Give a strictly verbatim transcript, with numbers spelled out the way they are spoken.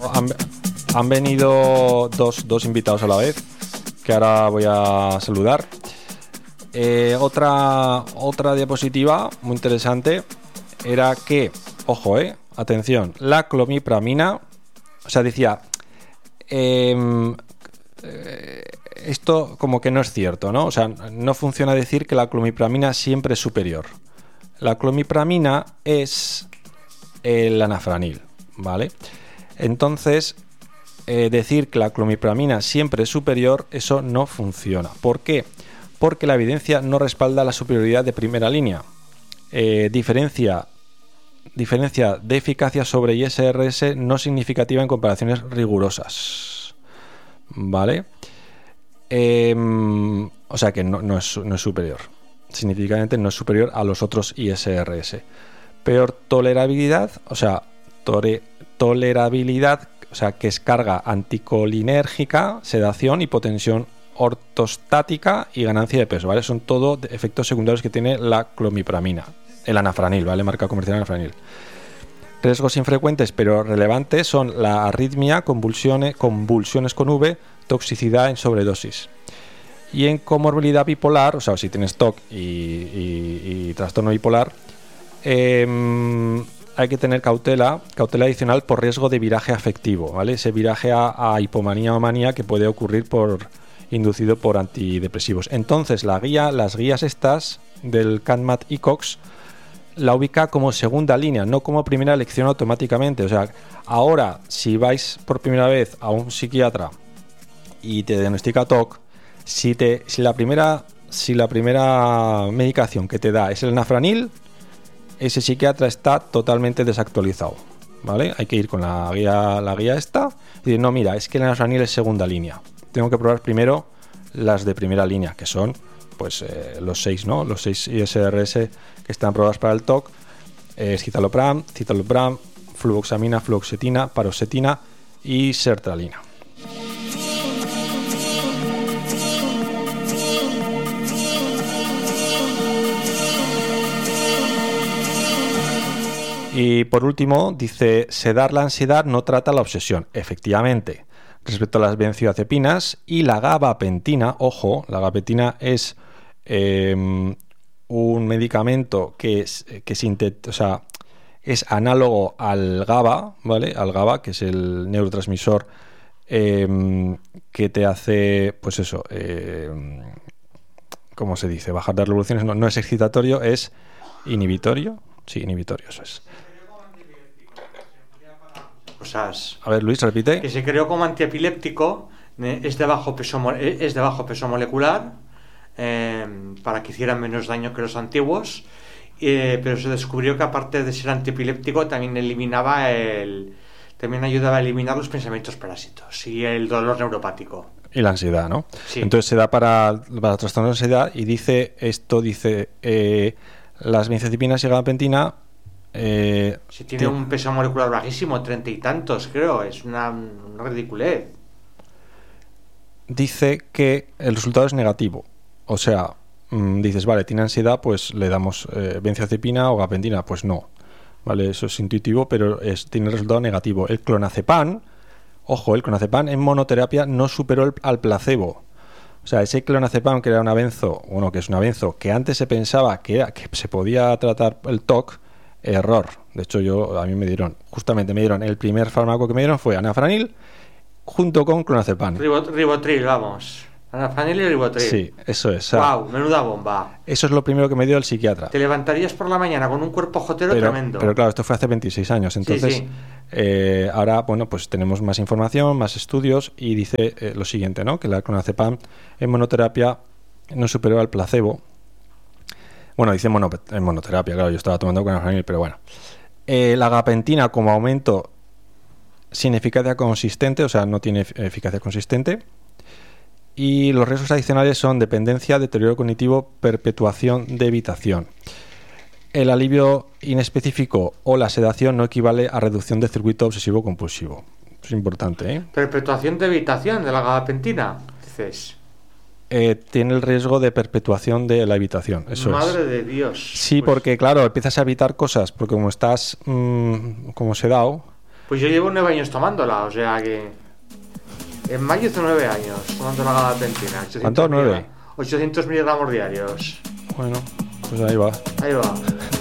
Han, han venido dos, dos invitados a la vez, que ahora voy a saludar. Eh, otra, otra diapositiva muy interesante era que, ojo, eh, atención, la clomipramina, o sea, decía, eh, eh, esto como que no es cierto, ¿no? O sea, no funciona decir que la clomipramina siempre es superior. La clomipramina es el anafranil, ¿vale? Entonces, eh, decir que la clomipramina siempre es superior, eso no funciona. ¿Por qué? Porque la evidencia no respalda la superioridad de primera línea. Eh, diferencia, diferencia de eficacia sobre I S R S no significativa en comparaciones rigurosas, ¿vale? Eh, o sea que no, no, es, no es superior. Significativamente no es superior a los otros I S R S. Peor tolerabilidad, o sea, tore, tolerabilidad, o sea, que es carga anticolinérgica, sedación, hipotensión ortostática y ganancia de peso, ¿vale? Son todo efectos secundarios que tiene la clomipramina, el anafranil, ¿vale? Marca comercial anafranil. Riesgos infrecuentes pero relevantes son la arritmia, convulsiones, convulsiones con V, toxicidad en sobredosis. Y en comorbilidad bipolar, o sea, si tienes T O C y, y, y trastorno bipolar, eh, hay que tener cautela, cautela adicional por riesgo de viraje afectivo, ¿vale? Ese viraje a, a hipomanía o manía que puede ocurrir por inducido por antidepresivos. Entonces, la guía, las guías estas del CANMAT I COX la ubica como segunda línea, no como primera elección automáticamente. O sea, ahora, si vais por primera vez a un psiquiatra y te diagnostica T O C, si, te, si, la primera, si la primera medicación que te da es el anafranil, ese psiquiatra está totalmente desactualizado, ¿vale? Hay que ir con la guía, la guía esta y decir, no, mira, es que el anafranil es segunda línea. Tengo que probar primero las de primera línea, que son pues eh, los seis, ¿no? Los seis I S R S que están probados para el T O C, eh, citalopram, citalopram, fluvoxamina, fluoxetina, paroxetina y sertralina. Y por último, dice, sedar la ansiedad no trata la obsesión. Efectivamente, respecto a las benzodiazepinas y la gabapentina, ojo, la gabapentina es eh, un medicamento que es, que sintet, o sea, es análogo al GABA, ¿vale? Al GABA, que es el neurotransmisor eh, que te hace, pues eso, eh, ¿cómo se dice? Bajar las revoluciones. No, no es excitatorio, es inhibitorio. Sí, inhibitorio, eso es. Cosas. A ver, Luis, repite. Que se creó como antiepiléptico, es de bajo peso, es de bajo peso molecular, eh, para que hicieran menos daño que los antiguos, eh, pero se descubrió que aparte de ser antiepiléptico también eliminaba el, también ayudaba a eliminar los pensamientos parásitos y el dolor neuropático. Y la ansiedad, ¿no? Sí. Entonces se da para, para trastornos de ansiedad y dice esto, dice eh, las benzodiazepinas y gabapentina. Eh, si tiene un peso molecular bajísimo, treinta y tantos, creo, es una, una ridiculez. Dice que el resultado es negativo. O sea, mmm, dices, vale, tiene ansiedad, pues le damos eh, benzodiazepina o gabapentina. Pues no, vale, eso es intuitivo, pero es, tiene el resultado negativo. El clonazepam, ojo, el clonazepam en monoterapia no superó el, al placebo. O sea, ese clonazepam que era una benzo, bueno, que es una benzo, que antes se pensaba que, era, que se podía tratar el T O C. Error. De hecho, yo a mí me dieron, justamente me dieron, el primer fármaco que me dieron fue anafranil junto con clonazepam. Ribot, ribotril, vamos. Anafranil y ribotril. Sí, eso es. Wow, menuda bomba. Eso es lo primero que me dio el psiquiatra. Te levantarías por la mañana con un cuerpo jotero pero, tremendo. Pero claro, esto fue hace veintiséis años. Entonces, sí, sí. Eh, ahora, bueno, pues tenemos más información, más estudios y dice eh, lo siguiente, ¿no? Que la clonazepam en monoterapia no superó al placebo. Bueno, dice mono, en monoterapia, claro, yo estaba tomando con anafranil, pero bueno. Eh, la gabapentina como aumento sin eficacia consistente, o sea, no tiene eficacia consistente. Y los riesgos adicionales son dependencia, deterioro cognitivo, perpetuación de evitación. El alivio inespecífico o la sedación no equivale a reducción del circuito obsesivo-compulsivo. Es importante, ¿eh? Perpetuación de evitación de la gabapentina, dices. Eh, tiene el riesgo de perpetuación de la evitación. Eso Madre es. de Dios. Sí, pues... porque claro, empiezas a evitar cosas, porque como estás mmm, como sedado, Pues yo llevo nueve años tomándola, o sea que... En mayo hice nueve años tomando la gabapentina. ¿Cuánto? ¿Nueve? ochocientos miligramos diarios. Bueno, pues ahí va. Ahí va.